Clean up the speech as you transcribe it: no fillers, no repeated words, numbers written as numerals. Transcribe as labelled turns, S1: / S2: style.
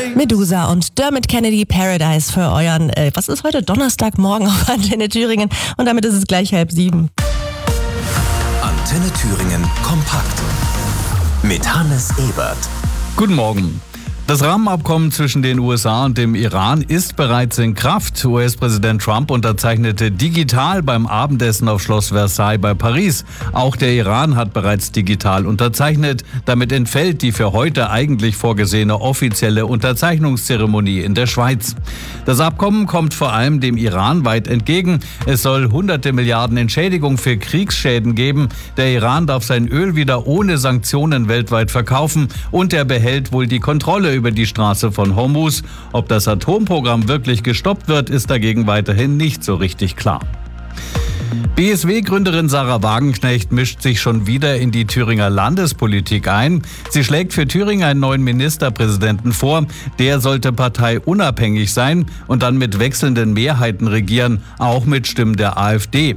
S1: Medusa und Dermot Kennedy, Paradise für euren, was ist heute, Donnerstagmorgen auf Antenne Thüringen. Und damit ist es gleich 6:30.
S2: Antenne Thüringen kompakt mit Hannes Ebert.
S3: Guten Morgen. Das Rahmenabkommen zwischen den USA und dem Iran ist bereits in Kraft. US-Präsident Trump unterzeichnete digital beim Abendessen auf Schloss Versailles bei Paris. Auch der Iran hat bereits digital unterzeichnet. Damit entfällt die für heute eigentlich vorgesehene offizielle Unterzeichnungszeremonie in der Schweiz. Das Abkommen kommt vor allem dem Iran weit entgegen. Es soll hunderte Milliarden Entschädigung für Kriegsschäden geben. Der Iran darf sein Öl wieder ohne Sanktionen weltweit verkaufen und er behält wohl die Kontrolle über die Straße von Hormuz. Ob das Atomprogramm wirklich gestoppt wird, ist dagegen weiterhin nicht so richtig klar. BSW-Gründerin Sarah Wagenknecht mischt sich schon wieder in die Thüringer Landespolitik ein. Sie schlägt für Thüringen einen neuen Ministerpräsidenten vor. Der sollte parteiunabhängig sein und dann mit wechselnden Mehrheiten regieren, auch mit Stimmen der AfD.